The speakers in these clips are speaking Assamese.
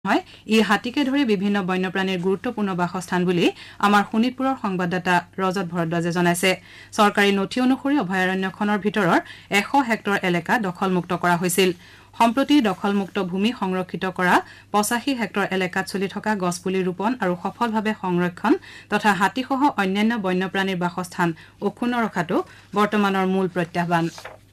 হয় ই হাতীকে ধৰি বিভিন্ন বন্যপ্ৰাণীৰ গুৰুত্বপূৰ্ণ বাসস্থান বুলি আমাৰ শোণিতপুৰৰ সংবাদদাতা ৰজত ভৰদ্বাজে জনাইছে চৰকাৰী নথি অনুসৰি অভয়াৰণ্যখনৰ ভিতৰৰ 100 হেক্টৰ এলেকা দখলমুক্ত কৰা হৈছিল সম্প্ৰতি দখলমুক্ত ভূমি সংৰক্ষিত কৰা 85 হেক্টৰ এলেকাত চলি থকা গছপুলি ৰোপণ আৰু সফলভাৱে সংৰক্ষণ তথা হাতীসহ অন্যান্য বন্যপ্ৰাণীৰ বাসস্থান অক্ষুণ্ণ ৰখাটো বৰ্তমানৰ মূল প্ৰত্যাহ্বান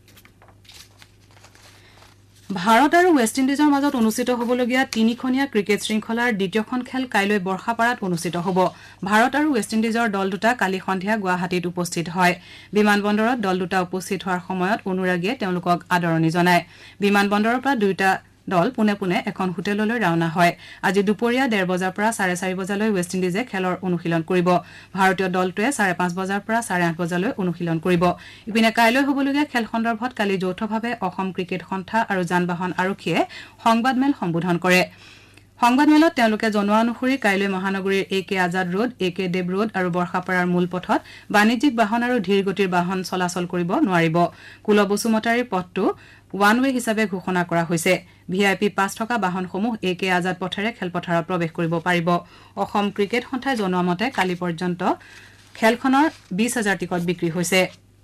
ভাৰত আৰু ৱেষ্ট ইণ্ডিজৰ মাজত অনুষ্ঠিত হ'বলগীয়া তিনিখনীয়া ক্ৰিকেট শৃংখলাৰ দ্বিতীয়খন খেল কাইলৈ বৰ্ষাপাৰাত অনুষ্ঠিত হ'ব ভাৰত আৰু ৱেষ্ট ইণ্ডিজৰ দল দুটা কালি সন্ধিয়া গুৱাহাটীত উপস্থিত হয় বিমানবন্দৰত দল দুটা উপস্থিত হোৱাৰ সময়ত অনুৰাগীয়ে তেওঁলোকক আদৰণি জনায় বিমানবন্দৰৰ পৰা দুয়োটা দল পুনে পুনে এখন হোটেললৈ ৰাওনা হয় আজি দুপৰীয়া 1:30 বজাৰ পৰা 4:30 বজালৈ ৱেষ্ট ইণ্ডিজে খেলৰ অনুশীলন কৰিব ভাৰতীয় দলটোৱে 5:30 বজাৰ পৰা 8:30 বজালৈ অনুশীলন কৰিব ইপিনে কাইলৈ হ'বলগীয়া খেল সন্দৰ্ভত কালি যৌথভাৱে অসম ক্ৰিকেট সন্থা আৰু যান-বাহন আৰক্ষীয়ে সংবাদমেল সম্বোধন কৰে সংবাদমেলত তেওঁলোকে জনোৱা অনুসৰি কাইলৈ মহানগৰীৰ AK আজাদ ৰোড AK দেৱ ৰোড আৰু বৰ্ষাপাৰাৰ মূল পথত বাণিজ্যিক বাহন আৰু ধীৰ গতিৰ বাহন চলাচল কৰিব নোৱাৰিব কুলবসুমতাৰীৰ পথটো ওৱান ৱে হিচাপে ঘোষণা কৰা হৈছে VIP পাছ থকা বাহনসমূহ AK আজাদ পথেৰে খেলপথাৰত প্ৰৱেশ কৰিব পাৰিব অসম ক্ৰিকেট সন্থাই জনোৱা মতে কালি পৰ্যন্ত খেলখনৰ 20,000 টিকট বিক্ৰী হৈছে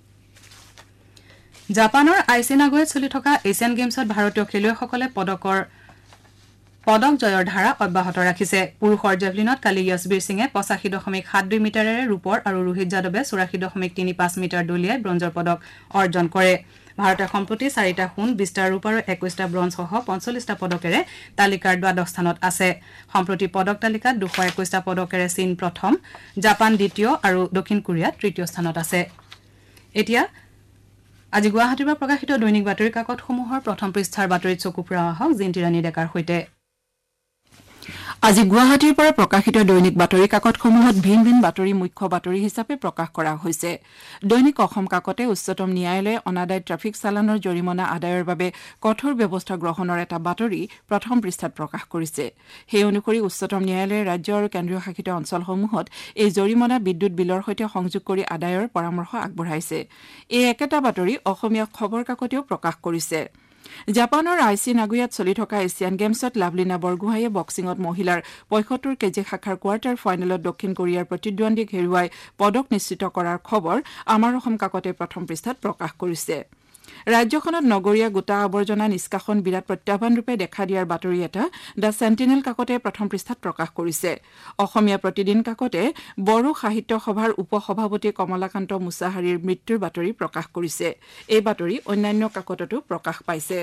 জাপানৰ আইচি নাগোয়াত চলি থকা এছিয়ান গেমছত ভাৰতীয় খেলুৱৈসকলে পদক জয়ৰ ধাৰা অব্যাহত ৰাখিছে পুৰুষৰ জেভলিনত কালি য়শবীৰ সিঙে 85.72 মিটাৰেৰে ৰূপৰ আৰু ৰোহিত যাদৱে 84.35 মিটাৰ দলিয়াই ব্ৰঞ্জৰ পদক অৰ্জন কৰে ভাৰতে সম্প্ৰতি 4টা সোণ 20টা ৰূপ আৰু 21টা ব্ৰঞ্জ সহ 45টা পদকেৰে তালিকাৰ দ্বাদশ স্থানত আছে সম্প্ৰতি পদক তালিকাত 221টা পদকেৰে চীন প্ৰথম জাপান দ্বিতীয় আৰু দক্ষিণ কোৰিয়া তৃতীয় স্থানত আছে এতিয়া আজি গুৱাহাটীৰ পৰা প্ৰকাশিত দৈনিক বাতৰি কাকতসমূহৰ প্ৰথম পৃষ্ঠাৰ বাতৰিত চকু ফুৰাওঁ আহক জিন্তিৰাণী ডেকাৰ সৈতে আজি গুৱাহাটীৰ পৰা প্ৰকাশিত দৈনিক বাতৰি কাকতসমূহত ভিন ভিন বাতৰি মুখ্য বাতৰি হিচাপে প্ৰকাশ কৰা হৈছে দৈনিক অসম কাকতে উচ্চতম ন্যায়ালয়ে অনাদায় ট্ৰাফিক চালানৰ জৰিমনা আদায়ৰ বাবে কঠোৰ ব্যৱস্থা গ্ৰহণৰ এটা বাতৰি প্ৰথম পৃষ্ঠাত প্ৰকাশ কৰিছে সেই অনুসৰি উচ্চতম ন্যায়ালয়ে ৰাজ্য আৰু কেন্দ্ৰীয় শাসিত অঞ্চলসমূহত এই জৰিমনা বিদ্যুৎ বিলৰ সৈতে সংযোগ কৰি আদায়ৰ পৰামৰ্শ আগবঢ়াইছে এই একেটা বাতৰি অসমীয়া খবৰ কাকতেও প্ৰকাশ কৰিছে জাপানৰ আইচি নাগোয়াত চলি থকা এছিয়ান গেমছত লাভলিনা বৰগোহাঁয়ে বক্সিঙত মহিলাৰ 75 কেজি শাখাৰ কোৱাৰ্টাৰ ফাইনেলত দক্ষিণ কোৰিয়াৰ প্ৰতিদ্বন্দ্বীক হেৰুৱাই পদক নিশ্চিত কৰাৰ খবৰ আমাৰ অসম কাকতে প্ৰথম পৃষ্ঠাত প্ৰকাশ কৰিছে ৰাজ্যখনত নগৰীয়া গোটা আৱৰ্জনা নিষ্কাশন বিৰাট প্ৰত্যাহ্বান ৰূপে দেখা দিয়াৰ বাতৰি এটা দ্য চেণ্টিনেল কাকতে প্ৰথম পৃষ্ঠাত প্ৰকাশ কৰিছে অসমীয়া প্ৰতিদিন কাকতে বড়ো সাহিত্য সভাৰ উপসভাপতি কমলাকান্ত মুছাহাৰীৰ মৃত্যুৰ বাতৰি প্ৰকাশ কৰিছে এই বাতৰি অন্যান্য কাকততো প্ৰকাশ পাইছে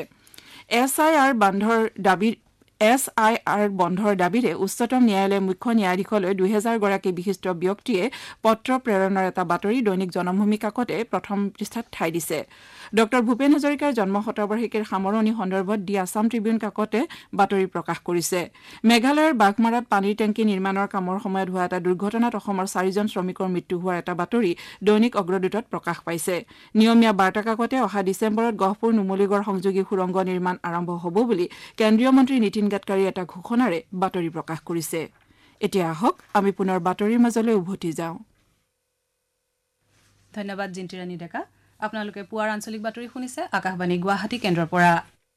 SIR বন্ধৰ দাবীৰে উচ্চতম ন্যায়ালয়ে মুখ্য ন্যায়াধীশলৈ 2000 গৰাকী বিশিষ্ট ব্যক্তিয়ে পত্ৰ প্ৰেৰণৰ এটা বাতৰি দৈনিক জনমভূমি কাকতে প্ৰথম পৃষ্ঠাত ঠাই দিছে ডক্টৰ ভূপেন হাজৰিকাৰ জন্ম শতবাৰ্ষিকীৰ সামৰণি সন্দৰ্ভত দি আছাম ট্ৰিবিউন কাকতে বাতৰি প্ৰকাশ কৰিছে মেঘালয়ৰ বাগমাৰাত পানীৰ টেংকি নিৰ্মাণৰ কামৰ সময়ত হোৱা এটা দুৰ্ঘটনাত অসমৰ 4জন শ্ৰমিকৰ মৃত্যু হোৱাৰ এটা বাতৰি দৈনিক অগ্ৰদূতত প্ৰকাশ পাইছে নিয়মীয়া বাৰ্তা কাকতে অহা ডিচেম্বৰত গহপুৰ নুমলীগড় সংযোগী সুৰংগ নিৰ্মাণ আৰম্ভ হ'ব বুলি কেন্দ্ৰীয় মন্ত্ৰী নীতিন গাডকাৰী এটা ঘোষণাৰে বাতৰি প্ৰকাশ কৰিছে এতিয়া আহক আমি পুনৰ বাতৰিৰ মাজলৈ উভতি যাওঁ ধন্যবাদ জিন্তিৰাণী ডেকা আপোনালোকে পুৱাৰ আঞ্চলিক বাতৰি শুনিছে আকাশবাণী গুৱাহাটী কেন্দ্ৰৰ পৰা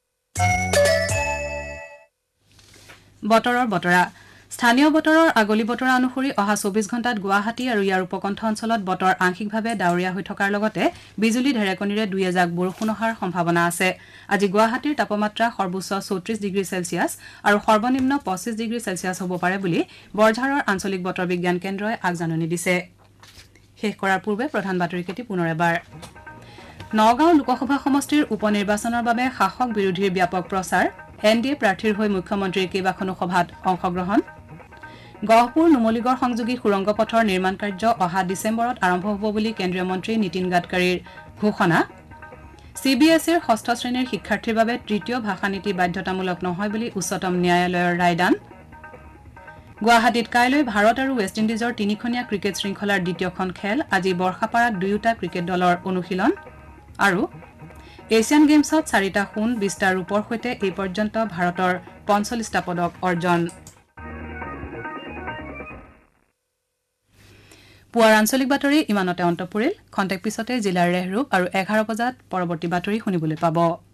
বতৰৰ বতৰা স্থানীয় বতৰৰ আগলি বতৰা অনুসৰি অহা 24 ঘণ্টাত গুৱাহাটী আৰু ইয়াৰ উপকণ্ঠ অঞ্চলত বতৰ আংশিকভাৱে ডাৱৰীয়া হৈ থকাৰ লগতে বিজুলী ঢেৰেকণীৰে দুই এজাক বৰষুণ হোৱাৰ সম্ভাৱনা আছে আজি গুৱাহাটীৰ তাপমাত্ৰা সৰ্বোচ্চ 34 ডিগ্ৰী চেলছিয়াছ আৰু সৰ্বনিম্ন 25 ডিগ্ৰী চেলছিয়াছ হ'ব পাৰে বুলি বৰঝাৰৰ আঞ্চলিক বতৰ বিজ্ঞান কেন্দ্ৰই আগজাননী দিছে শেষ কৰাৰ পূৰ্বে প্ৰধান বাতৰিকেটি পুনৰ এবাৰ নগাঁও লোকসভা সমষ্টিৰ উপনিৰ্বাচনৰ বাবে শাসক বিৰোধীৰ ব্যাপক প্ৰচাৰ NDA প্ৰাৰ্থীৰ হৈ মুখ্যমন্ত্ৰীৰ কেইবাখনো সভাত অংশগ্ৰহণ গহপুৰ নুমলীগড় সংযোগী সুৰংগ পথৰ নিৰ্মাণ কাৰ্য অহা ডিচেম্বৰত আৰম্ভ হ'ব বুলি কেন্দ্ৰীয় মন্ত্ৰী নীতিন গাডকাৰীৰ ঘোষণা CBSEৰ ষষ্ঠ শ্ৰেণীৰ শিক্ষাৰ্থীৰ বাবে তৃতীয় ভাষানীতি বাধ্যতামূলক নহয় বুলি উচ্চতম ন্যায়ালয়ৰ ৰায়দান গুৱাহাটীত কাইলৈ ভাৰত আৰু ৱেষ্ট ইণ্ডিজৰ তিনিখনীয়া ক্ৰিকেট শৃংখলাৰ দ্বিতীয়খন খেল আজি বৰ্ষাপাৰাত দুয়োটা ক্ৰিকেট দলৰ অনুশীলন আৰু এছিয়ান গেমছত 4টা সোণ 20টা ৰূপৰ সৈতে এই পৰ্যন্ত ভাৰতৰ 45টা পদক অৰ্জন পুৱাৰ আঞ্চলিক বাতৰি ইমানতে অন্ত পৰিল খন্তেক পিছতে জিলাৰ ৰেহৰূপ আৰু 11 বজাত পৰৱৰ্তী বাতৰি শুনিবলৈ পাব